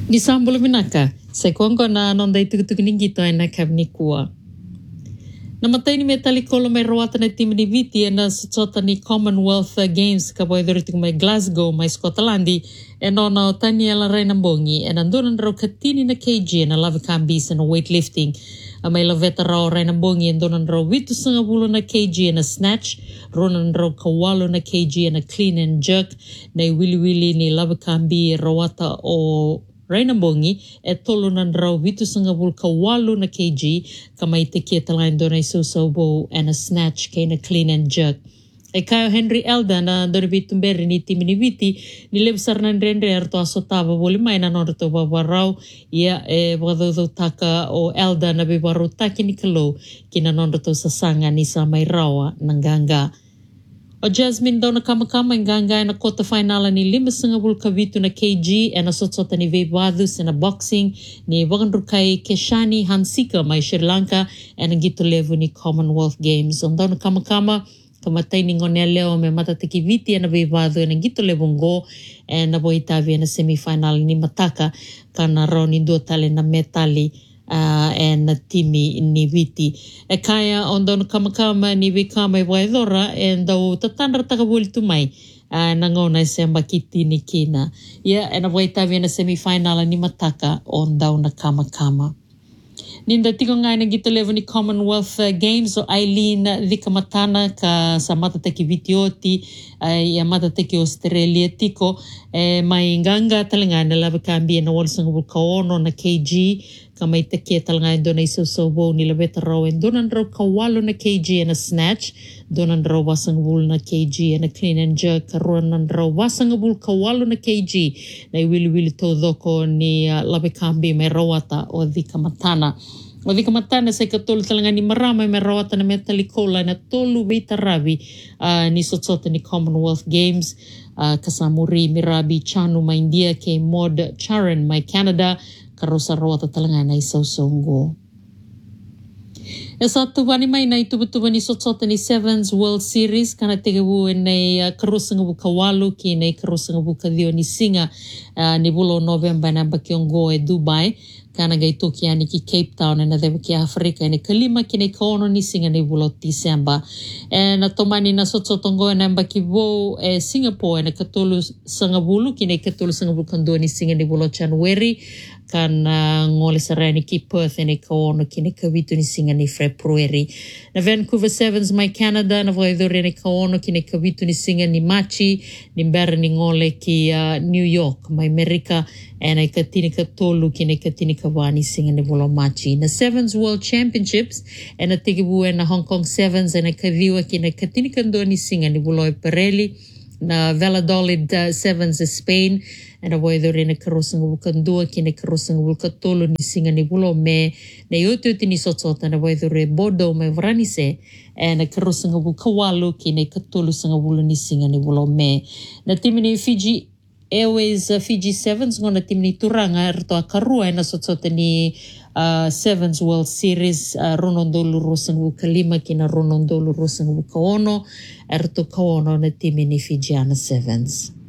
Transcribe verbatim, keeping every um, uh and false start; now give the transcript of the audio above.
Ni sambulo minaka, sa kuangko na nonday tukutuk ninggito ay nakabnikua. Namatay ni Metali Kolo may rawatan na tim ni Viti na sa tsota ni Commonwealth Games kaboy duritik may Glasgow, may Scotland, e nona Taniela Rainambongi, e nandunan raw katini na K G na lavikambi sa na weightlifting. May laveta raw Rainambongi, e donan raw wito sa nga bulo na K G na snatch, ronan raw kawalo na K G na clean and jerk, na wili-wili ni lavikambi rawata o Rainambongi e tolunan raw wito sa nga bulo kawalo na K G kamay tekia talain doon ay susobo and a snatch kay na clean and jerk. E kayo Henry Elda na doon bitumberi ni timi ni Viti nilibsar ng rendre erto asotaba boli may nanorto babaraw iya e wadaw taka o Elda na bibaro taki ni kalo kinanorto sa sanga ni sa may rawa ng ganga. O Jasmine daw nakama-kama ang gangay na quarterfinal ni limas nga bulkavito na K G e nasotsota ni Vebadus na boxing ni Wagandur kay Keshani Hansika may Sri Lanka e nagito levo ni Commonwealth Games. O daw nakama-kama kamatay ni Ngoneleo may matatakiviti na Vebado e nagito levong go e naboitavi na semifinal ni Mataka kanaro ni do tali na metali Uh, and na timi ni Viti. E kaya on daw kamakama ni Vikama Waidora and daw tatandra takabuli tumay uh, nangona sa makiti ni Kina. Yeah, and awaitabi na semifinal ni Mataka on daw na kamakama. Ninda tiko nga nagito level ni Commonwealth uh, Games o Eileen Vikamatana ka sa matataki Vitioti ay uh, matataki Australia tiko eh, may nganga talaga na labakambi na wala sang kaono na K G kamay takia talaga doon ay susobo nila betaraw and doon raw kawalo na K G na snatch doon raw wasang bul na K G na clean and jerk karuan raw wasang bul kawalo na K G na iwili-wili todo ko ni uh, labakambi may rawata o di kamatana. O di kamatana sa ikatulad talaga ni Maramay may rawata na metalikola na tolu bitarabi uh, ni sotsota ni Commonwealth Games uh, kasamuri Mirabi Chanu may India kay Maud Charan may Canada karosa rawata talaga na isaw-songgo. E sa tuwa ni may na itubutuba ni sotsota ni Sevens World Series kana tigabuin na uh, karosa nga bukawalo ki na karosa nga bukadio ni Singa uh, ni bulo November na bakyonggo e Dubai kana gaito kia ni ki Cape Town na deba ki Afrika ni kalima kini kaono ni Singa ni bulo December. E natomani na sotsotongo na bakibo e Singapore na katulu sa nga bulo kini katulu sa nga bukando ni Singa ni bulo January kan uh, ngole sa ni ki Perth ni kaono kini kawito ni Singa ni February. Na Vancouver Sevens my Canada na voidore ni kaono kini kawito ni Singa ni Machi ni mbere ni ngole ki uh, New York my America and ay katini katolu kini katini kawani Singa ni bulo Machi. Na Sevens World Championships and na tigibuwe na Hong Kong Sevens and na kaviwa kini katini kando ni Singa ni bulo Pirelli na Valladolid uh, Sevens Spain and a way there in a crossing of Kandua, kin a crossing of Katolo, ni Singa ni bulo me, na yoto tini sotsot and a way there Bordeaux me Vranise, and a crossing of Kawalu, kin a Katolo sanga bulo ni Singa ni bulo me. Na timini Fiji Airways uh, Fiji Sevens ngona timini Turanga erto a karua na sotsot ni uh, Sevens World Series uh, Ronondolu Rosangu Kalima kina Ronondolu Rosangu Kaono erto Kaono na timini Fijiana Sevens.